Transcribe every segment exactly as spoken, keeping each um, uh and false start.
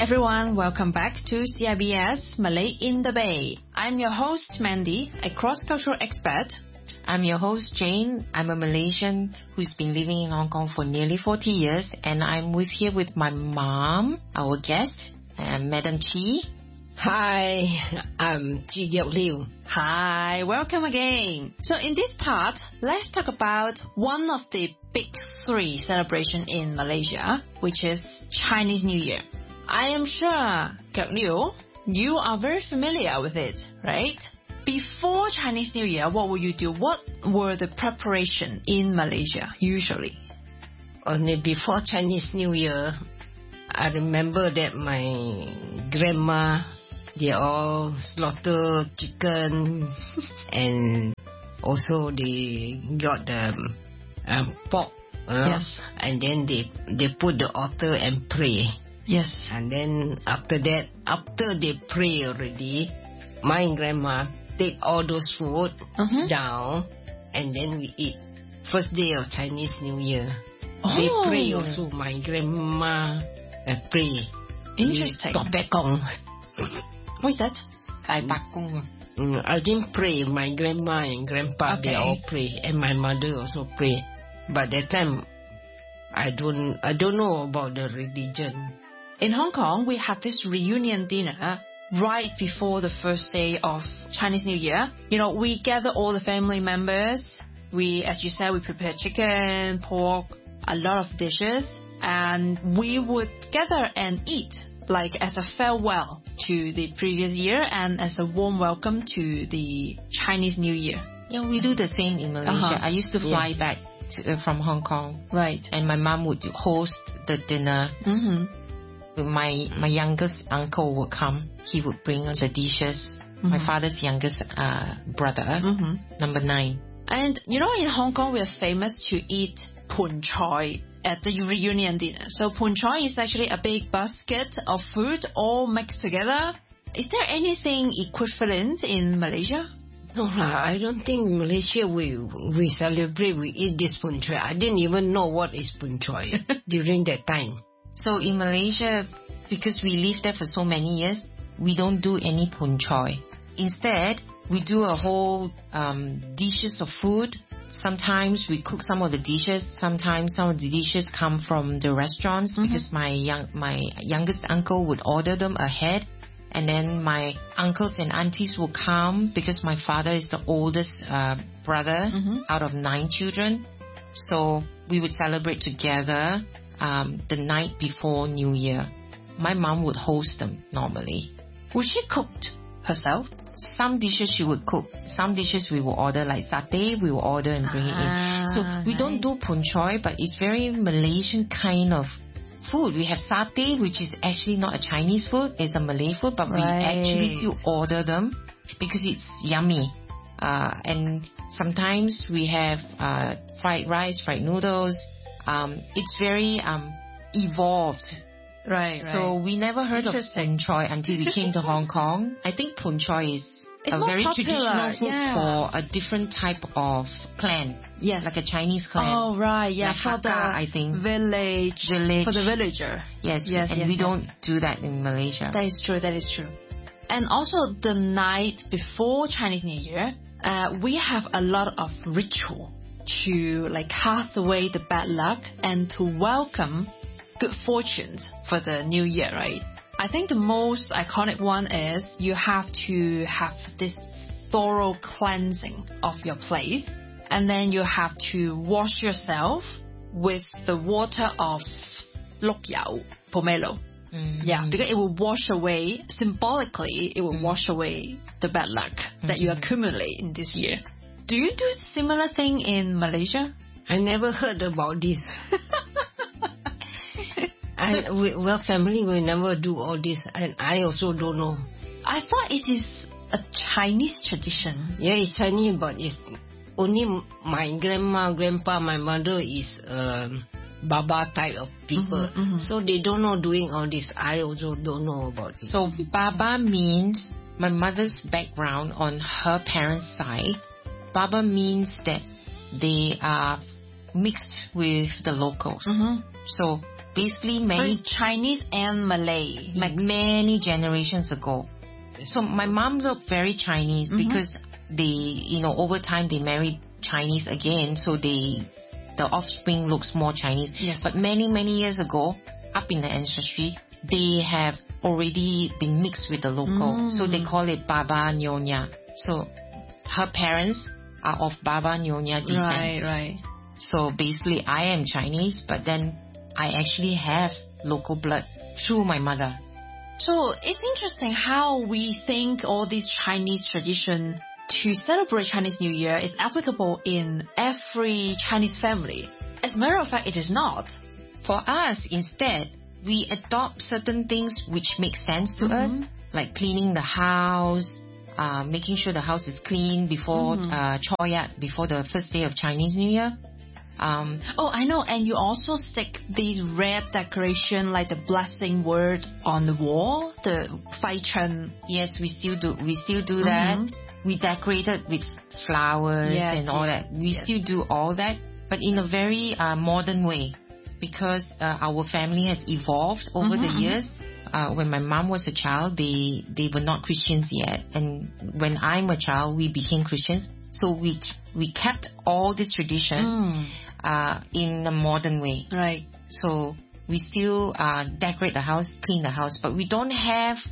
everyone, welcome back to C I B S Malay in the Bay. I'm your host Mandy, a cross-cultural expert. I'm your host Jane. I'm a Malaysian who's been living in Hong Kong for nearly forty years, and I'm with here with my mom, our guest, uh, Madam Chi. Hi, I'm Chi Giok Liu. Hi, welcome again. So in this part, let's talk about one of the big three celebrations in Malaysia, which is Chinese New Year. I am sure, Giok Liu, you are very familiar with it, right? Before Chinese New Year, what will you do? What were the preparation in Malaysia usually? Only before Chinese New Year, I remember that my grandma, they all slaughter chicken and also they got the um, pork. Uh, yes. And then they, they put the altar and pray. Yes. And then after that, after they pray already, my grandma take all those food uh-huh. down and then we eat. First day of Chinese New Year. Oh. They pray also. My grandma uh, pray. Interesting. Tok Pekong. What is that? Kai Bakung. Mm, I didn't pray. My grandma and grandpa, okay. they all pray. And my mother also pray. But that time, I don't, I don't know about the religion. In Hong Kong, we had this reunion dinner right before the first day of Chinese New Year. You know, we gather all the family members. We, as you said, we prepare chicken, pork, a lot of dishes. And we would gather and eat, like as a farewell to the previous year and as a warm welcome to the Chinese New Year. Yeah, we do the same in Malaysia. Uh-huh. I used to fly yeah. back to, uh, from Hong Kong. Right. And my mom would host the dinner. Mm-hmm. My my youngest uncle would come. He would bring us the dishes. Mm-hmm. My father's youngest uh, brother, mm-hmm. number nine. And you know, in Hong Kong, we are famous to eat pun choi at the reunion dinner. So pun choi is actually a big basket of food all mixed together. Is there anything equivalent in Malaysia? No, I don't think in Malaysia we we celebrate, we eat this pun choi. I didn't even know what is pun choi during that time. So in Malaysia, because we lived there for so many years, we don't do any pun choi. Instead, we do a whole um, dishes of food. Sometimes we cook some of the dishes. Sometimes some of the dishes come from the restaurants mm-hmm. because my young my youngest uncle would order them ahead. And then my uncles and aunties will come because my father is the oldest uh, brother mm-hmm. out of nine children. So we would celebrate together um, the night before New Year. My mom would host them normally. Would she cook herself? Some dishes she would cook. Some dishes we will order, like satay, we will order and bring ah, it in. So we nice. don't do pun choi, but it's very Malaysian kind of food. We have satay, which is actually not a Chinese food. It's a Malay food, but right. we actually still order them because it's yummy. Uh, and sometimes we have uh, fried rice, fried noodles. Um, it's very um, evolved. Right, So right. we never heard of pun choi until we came to Hong Kong. I think pun choi is it's a very popular. traditional food yeah. for a different type of clan. Yes. Like a Chinese clan. Oh, right, yeah. Like for Hakka, the I think. village. Village. For the villager. Yes, yes and yes, we yes. don't do that in Malaysia. That is true, that is true. And also the night before Chinese New Year, uh, we have a lot of ritual to like cast away the bad luck and to welcome good fortunes for the new year, right? I think the most iconic one is you have to have this thorough cleansing of your place, and then you have to wash yourself with the water of lok yao, pomelo. Mm-hmm. Yeah, because it will wash away, symbolically, it will mm-hmm. wash away the bad luck mm-hmm. that you accumulate in this year. Do you do similar thing in Malaysia? I never heard about this. I, we, well, family will never do all this, and I also don't know. I thought it is a Chinese tradition. Yeah, it's Chinese, but it's only my grandma, grandpa, my mother is um, Baba type of people. Mm-hmm, mm-hmm. So they don't know doing all this. I also don't know about it. So Baba means my mother's background on her parents' side. Baba means that they are mixed with the locals. Mm-hmm. So basically many so Chinese and Malay mix. many generations ago. So my mom looked very Chinese mm-hmm. because they, you know, over time they married Chinese again, so they, the offspring looks more Chinese. Yes. But many, many years ago, up in the ancestry, they have already been mixed with the local. Mm. So they call it Baba Nyonya. So her parents are of Baba Nyonya descent. Right, right. So basically I am Chinese, but then I actually have local blood through my mother. So it's interesting how we think all these Chinese tradition to celebrate Chinese New Year is applicable in every Chinese family. As a matter of fact, it is not. For us, instead, we adopt certain things which make sense to mm-hmm. us, like cleaning the house, uh, making sure the house is clean before mm-hmm. uh, Choyat, before the first day of Chinese New Year. Um, oh, I know. And you also stick these red decoration, like the blessing word on the wall, the Fai Chen. Yes, we still do. We still do that. Mm-hmm. We decorated with flowers yes, and all yes, that. We yes. still do all that, but in a very uh, modern way, because uh, our family has evolved over mm-hmm, the years. Uh, when my mom was a child, they they were not Christians yet, and when I'm a child, we became Christians. So we we kept all this tradition mm. uh, in a modern way. Right. So we still uh, decorate the house, clean the house, but we don't have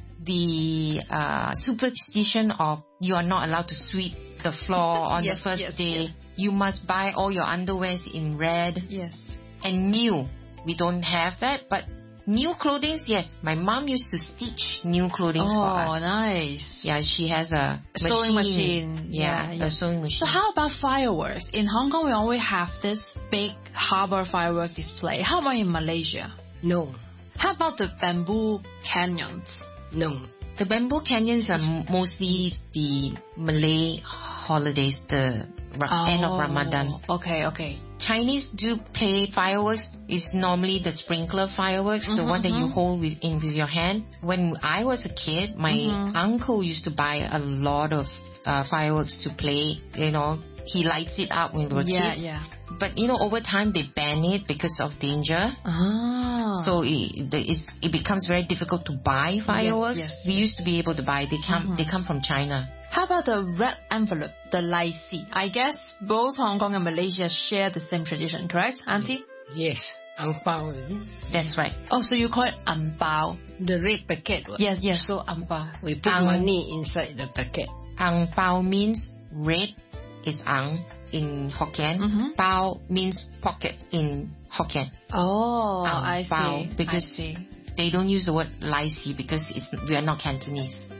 the uh, superstition of you are not allowed to sweep the floor on yes, the first yes, day. Yes. You must buy all your underwears in red. Yes. And new. We don't have that, but new clothing, yes. My mom used to stitch new clothing oh, for us. Oh, nice. Yeah, she has a, a sewing machine. machine. Yeah, yeah, yeah, a sewing machine. So how about fireworks? In Hong Kong, we always have this big harbor firework display. How about in Malaysia? No. How about the bamboo canyons? No. The bamboo canyons are mostly the Malay holidays, the oh, end of Ramadan. Okay, okay. Chinese do play fireworks. It's normally the sprinkler fireworks, mm-hmm, the one that mm-hmm. you hold with, in with your hand. When I was a kid, my mm-hmm. uncle used to buy a lot of uh, fireworks to play. You know, he lights it up when we were yeah, kids. Yeah. But you know, over time they ban it because of danger. Ah. So it, it's, it becomes very difficult to buy fireworks. Yes, yes, we yes. used to be able to buy. They come. Mm-hmm. They come from China. How about the red envelope, the lai si? I guess both Hong Kong and Malaysia share the same tradition, correct, Auntie? Yes, ang pao, is it? That's right. Oh, so you call it ang pao? The red packet. What? Yes, yes. So ang pao, we put ang, money inside the packet. Ang pao means red is ang in Hokkien. Mm-hmm. Pao means pocket in Hokkien. Oh, ang I pao, see. Because I see. They don't use the word lai si because it's, we are not Cantonese.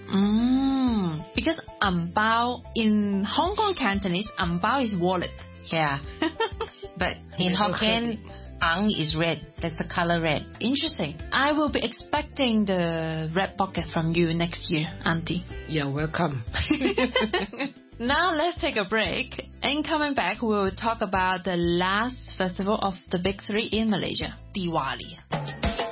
Mm, because ang pao in Hong Kong Cantonese, ang pao is wallet. Yeah. But in Hokkien, ang is red. That's the color red. Interesting. I will be expecting the red pocket from you next year, Auntie. You're welcome. Now let's take a break. And coming back, we'll talk about the last festival of the big three in Malaysia, Diwali.